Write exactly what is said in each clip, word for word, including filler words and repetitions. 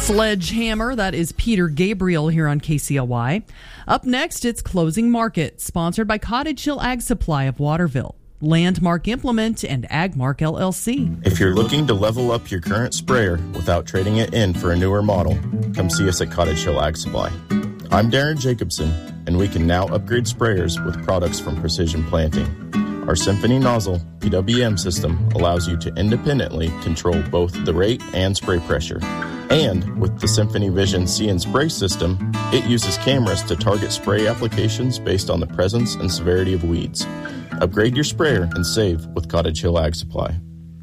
Sledgehammer, that is Peter Gabriel here on K C L Y. Up next, it's Closing Market, sponsored by Cottage Hill Ag Supply of Waterville, Landmark Implement, and Agmark L L C. If you're looking to level up your current sprayer without trading it in for a newer model, come see us at Cottage Hill Ag Supply. I'm Darren Jacobson, and we can now upgrade sprayers with products from Precision Planting. Our Symphony Nozzle P W M system allows you to independently control both the rate and spray pressure. And with the Symphony Vision See and Spray system, it uses cameras to target spray applications based on the presence and severity of weeds. Upgrade your sprayer and save with Cottage Hill Ag Supply.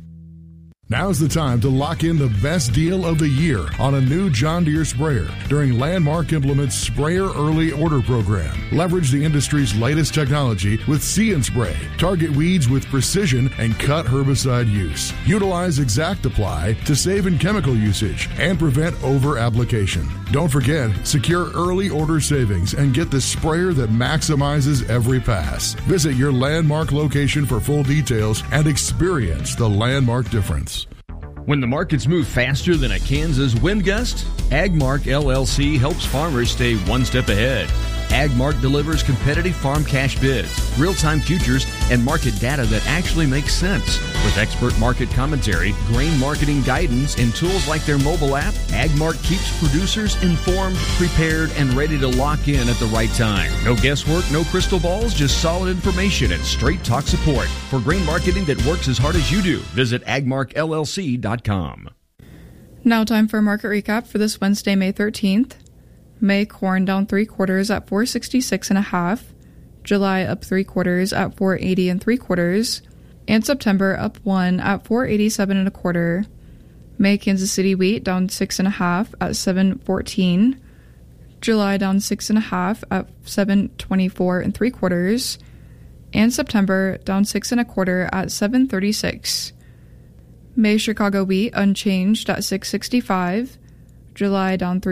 Now's the time to lock in the best deal of the year on a new John Deere sprayer during Landmark Implement's Sprayer Early Order Program. Leverage the industry's latest technology with See and Spray. Target weeds with precision and cut herbicide use. Utilize Exact Apply to save in chemical usage and prevent over-application. Don't forget, secure early order savings and get the sprayer that maximizes every pass. Visit your Landmark location for full details and experience the Landmark difference. When the markets move faster than a Kansas wind gust, Agmark L L C helps farmers stay one step ahead. Agmark delivers competitive farm cash bids, real-time futures, and market data that actually makes sense. With expert market commentary, grain marketing guidance, and tools like their mobile app, Agmark keeps producers informed, prepared, and ready to lock in at the right time. No guesswork, no crystal balls, just solid information and straight talk support. For grain marketing that works as hard as you do, visit agmark L L C dot com. Now time for a market recap for this Wednesday, May thirteenth. May corn down three quarters at four sixty-six and a half. July up three quarters at four eighty and three quarters. And September up one at four eighty-seven and a quarter. May Kansas City wheat down six and a half at seven fourteen. July down six and a half at seven twenty-four and three quarters. And September down six and a quarter at seven thirty-six. May Chicago wheat unchanged at six sixty-five. July down three